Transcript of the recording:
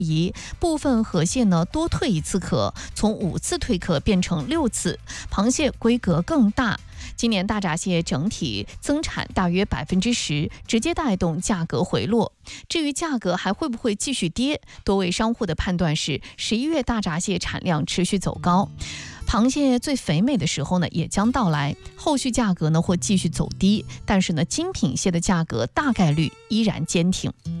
宜，部分河蟹呢多退1次壳，从5次退壳变成6次，螃蟹规格更大。今年大闸蟹整体增产大约10%，直接带动价格回落。至于价格还会不会继续跌，多位商户的判断是11月大闸蟹产量持续走高，螃蟹最肥美的时候呢也将到来，后续价格呢会继续走低，但是呢精品蟹的价格大概率依然坚挺。